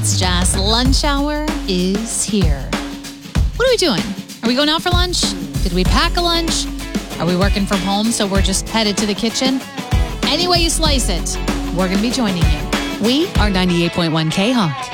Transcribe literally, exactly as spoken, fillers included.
It's Jazz. Lunch hour is here. What are we doing? Are we going out for lunch? Did we pack a lunch? Are we working from home so we're just headed to the kitchen? Any way you slice it, we're going to be joining you. We are ninety-eight point one K-Hawk.